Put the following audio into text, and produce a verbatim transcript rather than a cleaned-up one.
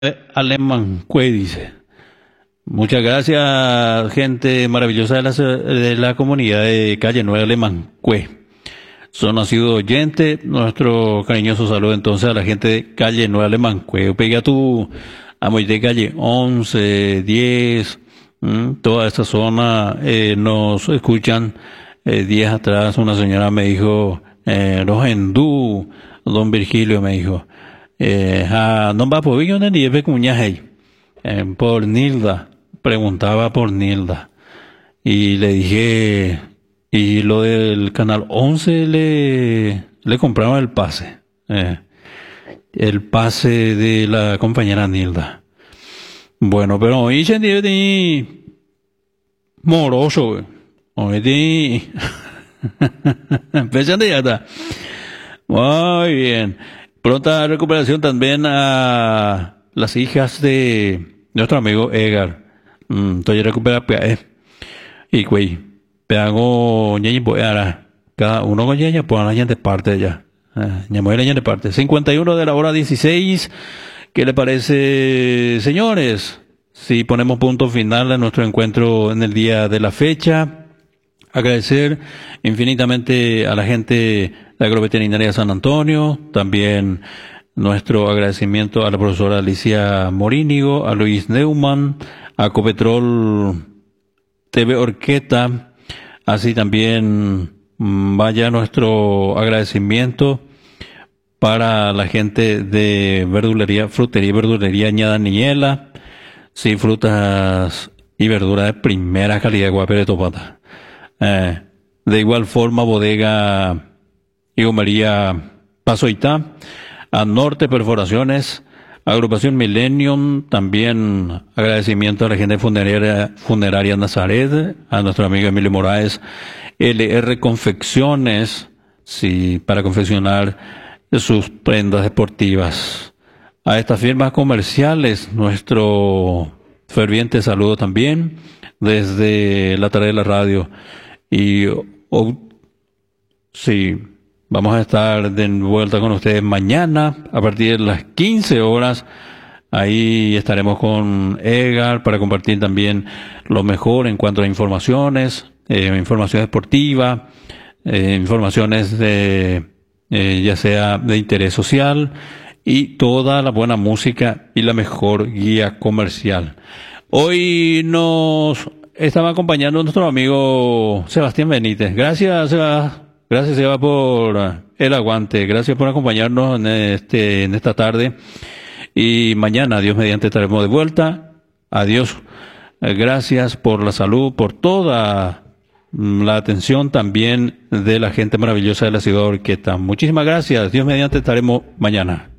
Alemán Cue dice. Muchas gracias, gente maravillosa de la, de la comunidad de Calle Nueva Alemán Cue. Son nacidos oyentes. Nuestro cariñoso saludo entonces a la gente de Calle Nueva Alemán Cue. Pega tu amo de calle once, diez, ¿m? Toda esta zona eh, nos escuchan. Eh, días atrás una señora me dijo, eh, los hindú, don Virgilio me dijo, eh, ah, no va por ello ni ve cuñaje, eh, por Nilda, preguntaba por Nilda, y le dije, y lo del canal once le, le compraron el pase, eh, el pase de la compañera Nilda. Bueno, pero hoy se ni moroso, hoy empezando ya está. Muy bien. Pronta recuperación también a las hijas de nuestro amigo Edgar. Mm, estoy recuperando eh. Y güey, pegago ñeñi boyara. Cada uno con ñeña pues la gente parte ya. Ñamoy la gente parte. cincuenta y uno de la hora dieciséis. ¿Qué le parece, señores? Si ponemos punto final a nuestro encuentro en el día de la fecha. Agradecer infinitamente a la gente de la Agroveterinaria San Antonio, también nuestro agradecimiento a la profesora Alicia Morínigo, a Luis Neumann, a Copetrol T V Orqueta, así también vaya nuestro agradecimiento para la gente de verdulería, frutería y verdulería Ña Daniela, sí, frutas y verduras de primera calidad, Guapere Topata. Eh, de igual forma, bodega y gomería Pasoitá, a Norte Perforaciones, agrupación Millennium, también agradecimiento a la gente funeraria, funeraria Nazaret, a nuestro amigo Emilio Moraes, L R Confecciones, sí, para confeccionar sus prendas deportivas. A estas firmas comerciales, nuestro ferviente saludo también desde la tarde de la radio. Y oh, sí, vamos a estar de vuelta con ustedes mañana a partir de las quince horas. Ahí estaremos con Edgar para compartir también lo mejor en cuanto a informaciones, eh, información deportiva, eh, informaciones de, eh, ya sea de interés social y toda la buena música y la mejor guía comercial. Hoy nos estaba acompañando nuestro amigo Sebastián Benítez. Gracias, Seba. Gracias, Seba, por el aguante. Gracias por acompañarnos en este, en esta tarde. Y mañana, Dios mediante, estaremos de vuelta. Adiós. Gracias por la salud, por toda la atención también de la gente maravillosa de la ciudad de Orqueta. Muchísimas gracias. Dios mediante, estaremos mañana.